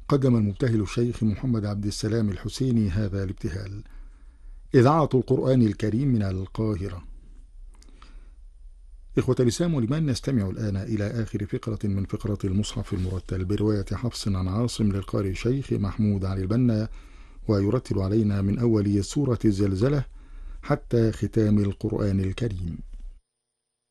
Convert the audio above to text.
قدم المبتهل الشيخ محمد عبد السلام الحسيني هذا الابتهال. إذاعة القرآن الكريم من القاهرة. إخوة الإسلام والإيمان، نستمع الآن إلى آخر فقرة من فقرة المصحف المرتل برواية حفص عن عاصم للقارئ الشيخ محمود علي البنا، ويرتل علينا من أول سورة الزلزلة حتى ختام القرآن الكريم.